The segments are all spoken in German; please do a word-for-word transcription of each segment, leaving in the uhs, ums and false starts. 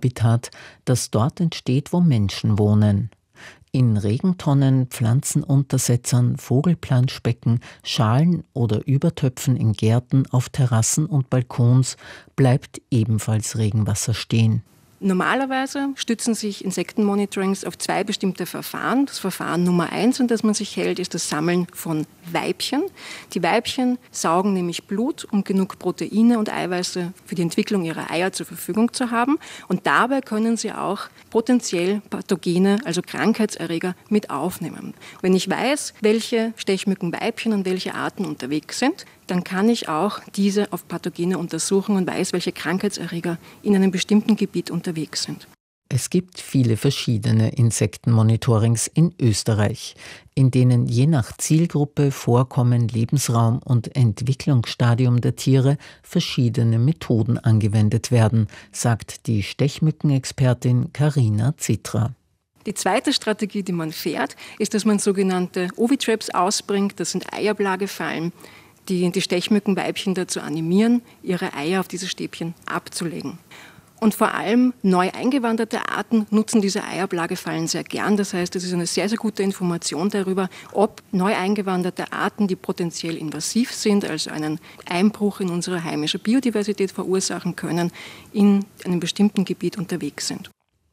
Habitat, das dort entsteht, wo Menschen wohnen. In Regentonnen, Pflanzenuntersetzern, Vogelplanschbecken, Schalen oder Übertöpfen in Gärten, auf Terrassen und Balkons bleibt ebenfalls Regenwasser stehen. Normalerweise stützen sich Insektenmonitorings auf zwei bestimmte Verfahren. Das Verfahren Nummer eins, an das man sich hält, ist das Sammeln von Weibchen. Die Weibchen saugen nämlich Blut, um genug Proteine und Eiweiße für die Entwicklung ihrer Eier zur Verfügung zu haben. Und dabei können sie auch potenziell Pathogene, also Krankheitserreger, mit aufnehmen. Wenn ich weiß, welche Stechmückenweibchen und welche Arten unterwegs sind, dann kann ich auch diese auf Pathogene untersuchen und weiß, welche Krankheitserreger in einem bestimmten Gebiet unterwegs sind. Es gibt viele verschiedene Insektenmonitorings in Österreich, in denen je nach Zielgruppe, Vorkommen, Lebensraum und Entwicklungsstadium der Tiere verschiedene Methoden angewendet werden, sagt die Stechmückenexpertin Carina Zitra. Die zweite Strategie, die man fährt, ist, dass man sogenannte Ovitraps ausbringt. Das sind Eierblagefallen, die die Stechmückenweibchen dazu animieren, ihre Eier auf diese Stäbchen abzulegen. Und vor allem neu eingewanderte Arten nutzen diese Eierblagefallen sehr gern. Das heißt, es ist eine sehr, sehr gute Information darüber, ob neu eingewanderte Arten, die potenziell invasiv sind, also einen Einbruch in unsere heimische Biodiversität verursachen können, in einem bestimmten Gebiet unterwegs sind.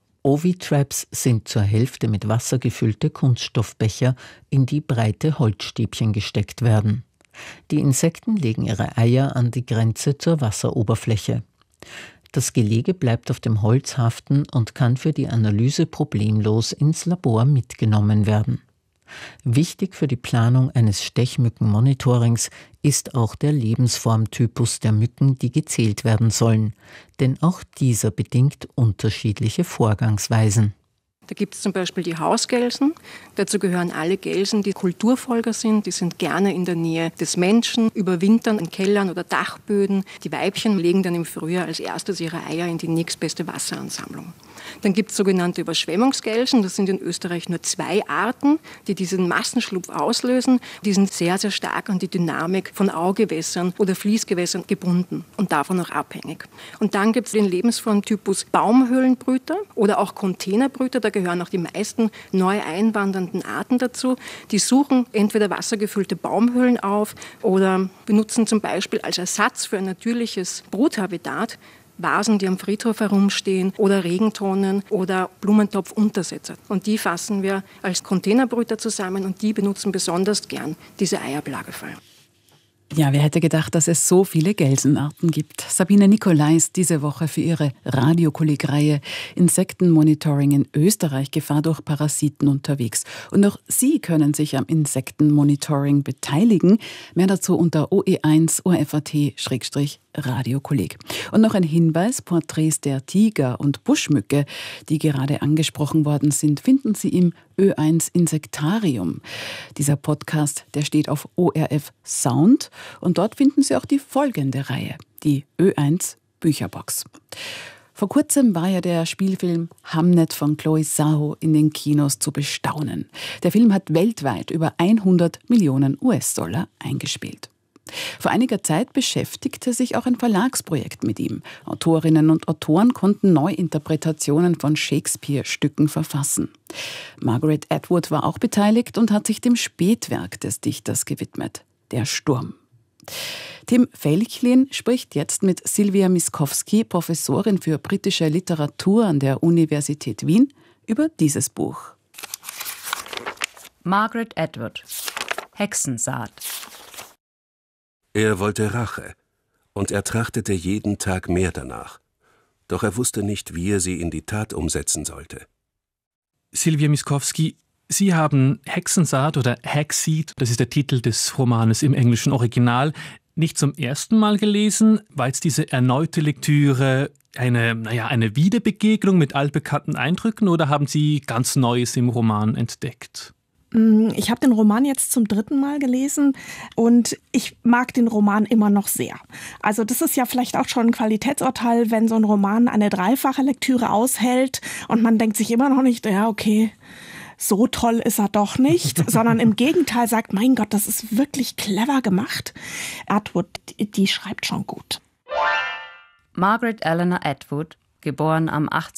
Ovitraps sind zur Hälfte mit Wasser gefüllte Kunststoffbecher, in die breite Holzstäbchen gesteckt werden. Die Insekten legen ihre Eier an die Grenze zur Wasseroberfläche. Das Gelege bleibt auf dem Holz haften und kann für die Analyse problemlos ins Labor mitgenommen werden. Wichtig für die Planung eines Stechmückenmonitorings ist auch der Lebensformtypus der Mücken, die gezählt werden sollen, denn auch dieser bedingt unterschiedliche Vorgangsweisen. Da gibt es zum Beispiel die Hausgelsen. Dazu gehören alle Gelsen, die Kulturfolger sind. Die sind gerne in der Nähe des Menschen, überwintern in Kellern oder Dachböden. Die Weibchen legen dann im Frühjahr als erstes ihre Eier in die nächstbeste Wasseransammlung. Dann gibt es sogenannte Überschwemmungsgelsen. Das sind in Österreich nur zwei Arten, die diesen Massenschlupf auslösen. Die sind sehr, sehr stark an die Dynamik von Augewässern oder Fließgewässern gebunden und davon auch abhängig. Und dann gibt es den Lebensformtypus Baumhöhlenbrüter oder auch Containerbrüter. Da gehören auch die meisten neu einwandernden Arten dazu. Die suchen entweder wassergefüllte Baumhöhlen auf oder benutzen zum Beispiel als Ersatz für ein natürliches Bruthabitat Vasen, die am Friedhof herumstehen oder Regentonnen oder Blumentopfuntersetzer. Und die fassen wir als Containerbrüter zusammen und die benutzen besonders gern diese Eierblagefallen. Ja, wer hätte gedacht, dass es so viele Gelsenarten gibt? Sabine Nicolai ist diese Woche für ihre Radiokolleg-Reihe Insektenmonitoring in Österreich, Gefahr durch Parasiten unterwegs. Und auch Sie können sich am Insektenmonitoring beteiligen. Mehr dazu unter o e eins punkt o f a t Schrägstrich Radiokolleg. Und noch ein Hinweis, Porträts der Tiger und Buschmücke, die gerade angesprochen worden sind, finden Sie im Ö eins Insektarium. Dieser Podcast, der steht auf O R F Sound und dort finden Sie auch die folgende Reihe, die Ö eins Bücherbox. Vor kurzem war ja der Spielfilm Hamnet von Chloe Zhao in den Kinos zu bestaunen. Der Film hat weltweit über hundert Millionen U S-Dollar eingespielt. Vor einiger Zeit beschäftigte sich auch ein Verlagsprojekt mit ihm. Autorinnen und Autoren konnten Neuinterpretationen von Shakespeare-Stücken verfassen. Margaret Atwood war auch beteiligt und hat sich dem Spätwerk des Dichters gewidmet, Der Sturm. Tim Felchlin spricht jetzt mit Sylwia Miskowski, Professorin für britische Literatur an der Universität Wien, über dieses Buch. Margaret Atwood, Hexensaat. Er wollte Rache, und er trachtete jeden Tag mehr danach. Doch er wusste nicht, wie er sie in die Tat umsetzen sollte. Sylwia Miskowski, Sie haben Hexensaat oder Hagseed, das ist der Titel des Romanes im englischen Original, nicht zum ersten Mal gelesen. War jetzt diese erneute Lektüre eine, naja, eine Wiederbegegnung mit altbekannten Eindrücken oder haben Sie ganz Neues im Roman entdeckt? Ich habe den Roman jetzt zum dritten Mal gelesen und ich mag den Roman immer noch sehr. Also das ist ja vielleicht auch schon ein Qualitätsurteil, wenn so ein Roman eine dreifache Lektüre aushält und man denkt sich immer noch nicht, ja okay, so toll ist er doch nicht, sondern im Gegenteil sagt, mein Gott, das ist wirklich clever gemacht. Atwood, die, die schreibt schon gut. Margaret Eleanor Atwood, geboren am achtzehnten